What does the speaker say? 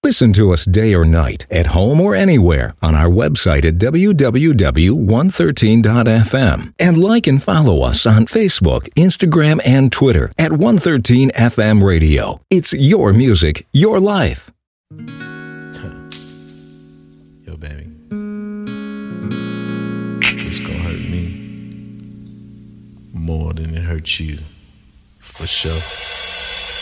Listen to us day or night, at home or anywhere, on our website at www.113.fm. And like and follow us on Facebook, Instagram, and Twitter at 113 FM Radio. It's your music, your life. Yo, baby. It's gonna hurt me more than it hurts you. For sure.